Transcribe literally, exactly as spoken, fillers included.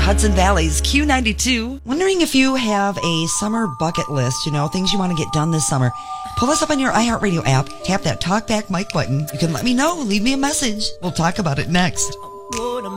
Hudson Valley's Q ninety-two. Wondering if you have a summer bucket list, you know, things you want to get done this summer. Pull us up on your iHeartRadio app, tap that talkback mic button. You can let me know, leave me a message. We'll talk about it next.